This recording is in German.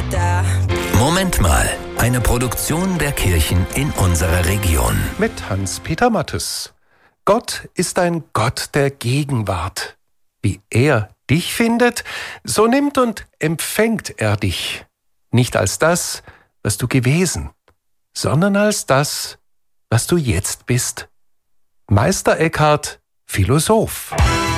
Moment mal, eine Produktion der Kirchen in unserer Region. Mit Hans-Peter Mattes. Gott ist ein Gott der Gegenwart. Wie er dich findet, so nimmt und empfängt er dich. Nicht als das, was du gewesen, sondern als das, was du jetzt bist. Meister Eckhart, Philosoph.